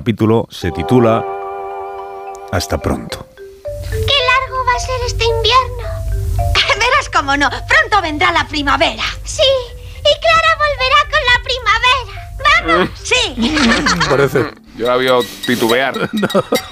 capítulo se titula Hasta pronto. ¡Qué largo va a ser este invierno! Verás cómo no, pronto vendrá la primavera. Sí, y Clara volverá con la primavera. ¡Vamos! Sí. Parece. Yo la veo titubear. No.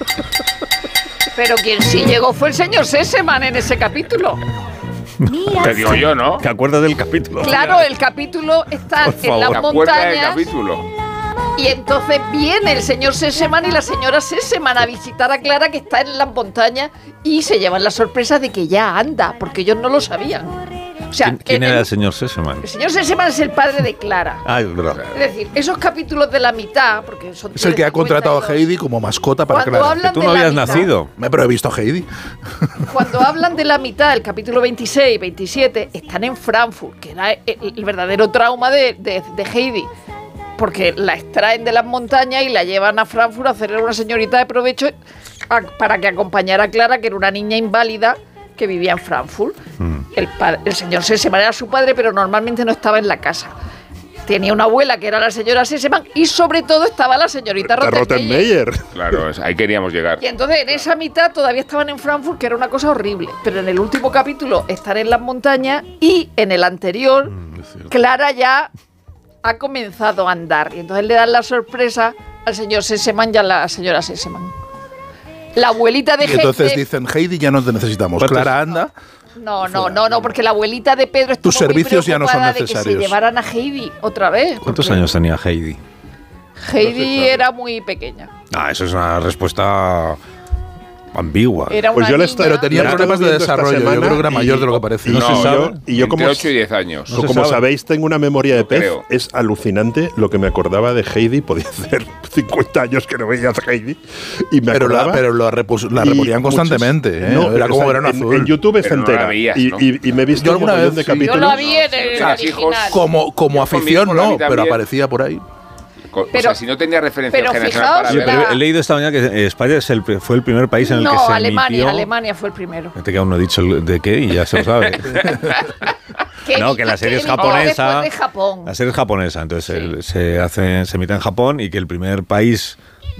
Pero quien sí llegó fue el señor Sesemann en ese capítulo. Mira, Te digo yo, ¿no? ¿Te acuerdas del capítulo? Claro, el capítulo está en las ¿Te acuerdas del montañas. capítulo? Y entonces viene el señor Sesemann y la señora Sesemann a visitar a Clara, que está en las montañas, y se llevan la sorpresa de que ya anda, porque ellos no lo sabían. O sea, ¿Quién era el señor Sesemann? El señor Sesemann es el padre de Clara. Ah, es verdad. Es decir, esos capítulos de la mitad, porque son Es el que ha contratado a Heidi como mascota para Cuando Clara. hablan Que tú de no la habías mitad, nacido. Pero he visto a Heidi. Cuando hablan de la mitad, el capítulo 26 y 27, están en Frankfurt, que era el verdadero trauma de Heidi. Porque la extraen de las montañas y la llevan a Frankfurt a hacerle una señorita de provecho para que acompañara a Clara, que era una niña inválida que vivía en Frankfurt. El señor Sesemann era su padre, pero normalmente no estaba en la casa. Tenía una abuela que era la señora Sesemann y sobre todo estaba la señorita Rottenmeier. Claro, ahí queríamos llegar. Y entonces en esa mitad todavía estaban en Frankfurt, que era una cosa horrible. Pero en el último capítulo están en las montañas y en el anterior Clara ya ha comenzado a andar. Y entonces le dan la sorpresa al señor Sesemann y a la señora Sesemann. La abuelita de Y entonces dicen, Heidi, ya no te necesitamos. Clara, anda. No, porque la abuelita de Pedro estuvo Tus servicios ya no son de que necesarios. se llevaran a Heidi otra vez. ¿Cuántos años tenía Heidi? Heidi era muy pequeña. Ah, eso es una respuesta ambigua. Era una Pues yo niña. Pero tenía problemas de desarrollo. Yo creo que era mayor de lo que parecía. No se sabe. Y yo como, Entre 8 y 10 años. No se como sabe. sabéis, tengo una memoria de pez. creo. Es alucinante lo que me acordaba de Heidi. Podía hacer 50 años que no veía a Heidi. Y me acordaba. Pero la reponían constantemente. No, era como o sea, Verano Azul. En YouTube es Pero no entera. la veías, y, ¿no? y me he visto Yo un alguna montón vez de sí. Yo capítulos. la vi en el Los hijos. original. Como Yo afición, conmigo, a no, mí pero también. aparecía por ahí. O Pero- sea, si no tenía referencia pero generacional para fijaos, Sí, verla. pero he leído esta mañana que España fue el primer país en el que No, se Alemania emitió... fue el primero. Este que aún no he dicho de qué y ya se lo sabe. No, que la serie es japonesa. Después de Japón. La serie es japonesa, entonces se emite en Japón y que el primer país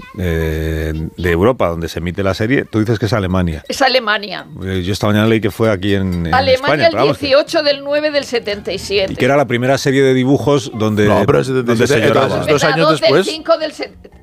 de Europa donde se emite la serie, tú dices que es Alemania. Es Alemania. Yo esta mañana leí que fue aquí en España. Alemania pero el vamos, que- 18 del 9 del 77. y que era la primera serie de dibujos donde, No, pero es donde 77, se lloraba. entonces, 2 años del después. 5 del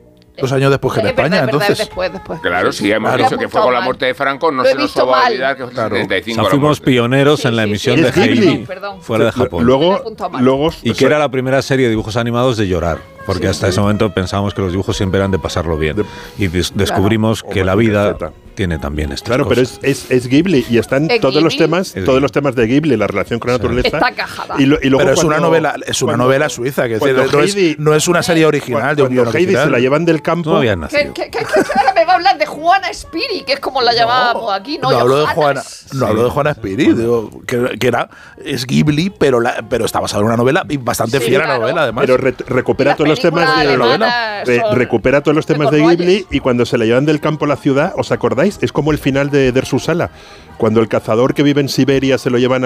2 años después que en Es verdad, España, es verdad, entonces. después. Claro, sí, hemos Claro. dicho que fue con la muerte de Franco, no Lo he se nos visto va a mal. olvidar que fue en el Claro. 75. O sea, fuimos pioneros Sí, en la sí, emisión sí, de es Ghibli. Heidi Perdón. fuera de Japón. Me he Luego, apuntado mal. Y que era la primera serie de dibujos animados de llorar, porque hasta ese momento pensábamos que los dibujos siempre eran de pasarlo bien. Y descubrimos que la vida tiene también estas Claro, pero cosas. es Ghibli y están ¿Es todos los Ghibli? temas, Es todos los temas de Ghibli, la relación con la naturaleza. Está cajada. Y luego Pero es una cuando- novela suiza, que cuando no es una serie original de un guion Cuando Heidi original. se la llevan del Tú campo. no habías Que nacido. ahora me va a hablar de Juana Spiri, que es como la llamábamos aquí, ¿no? No hablo de Juana, Johannas. no hablo de Juana Spiri, digo, que es Ghibli, pero está basado en una novela y bastante Sí, fiel a la claro. novela, además. Pero recupera Las todos los temas películas de alemanas son recupera todos los de temas de Cornualles. Ghibli y cuando se la llevan del campo a la ciudad, ¿os acordáis? Es como el final de Der Susala. Cuando el cazador que vive en Siberia se lo llevan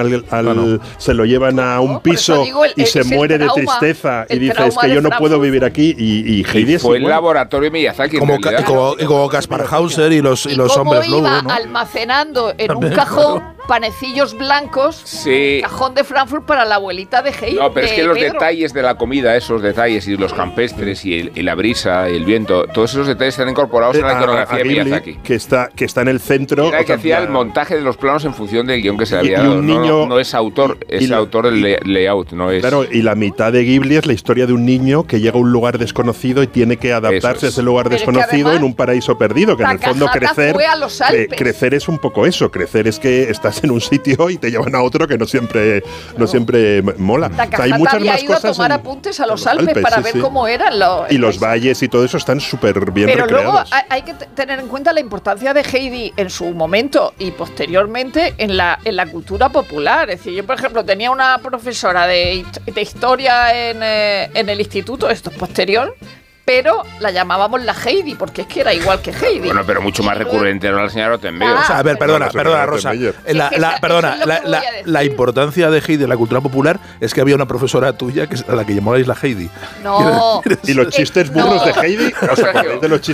se lo llevan a un por eso piso digo, y es se el muere de trauma, tristeza y el dice es trauma que de yo no puedo Frankfurt. vivir aquí y Heidi es Fue el igual. laboratorio Miyazaki. en realidad. como Kaspar Hauser y los cómo hombres lobo, iba ¿no? almacenando en un También, cajón claro. panecillos blancos, Sí. cajón de Frankfurt para la abuelita de Heidi. No, pero es de que los Pedro. detalles de la comida, esos detalles y los campestres y la brisa y el viento, todos esos detalles están incorporados en la iconografía de Ghibli, Miyazaki. que está en el centro. Era el que o sea, hacía el montaje de los planos en función del guión que se le Y- había y dado. un No, niño- no es autor, y es la- autor del layout, no es. Claro, y la mitad de Ghibli es la historia de un niño que llega a un lugar desconocido y tiene que adaptarse Eso es. a ese lugar Pero es que desconocido además, en un paraíso perdido, que en el fondo Takahata fue a los Alpes. crecer es un poco eso, crecer es que estás en un sitio y te llevan a otro que no siempre mola. O sea, Takahata hay muchas había más ido a cosas tomar en- apuntes a los Alpes para sí, ver sí. cómo eran los... Y los valles y todo eso están súper bien Pero luego recreados. hay que tener en cuenta la importancia de Heidi en su momento y posteriormente en la cultura popular. Es decir, yo, por ejemplo, tenía una profesora de historia en el instituto, esto es posterior, pero la llamábamos la Heidi, porque es que era igual que Heidi. Bueno, pero mucho más recurrente era la señora Rottenmeier. Ah, O sea, a ver, perdona, Bueno, Rosa. Rottenmeier. La, Es que la- eso perdona, es lo que la, voy la- a decir. la importancia de Heidi en la cultura popular es que había una profesora tuya a la que llamabais la Heidi. No. Y los chistes burros no. de Heidi, ¿os acordáis de los chistes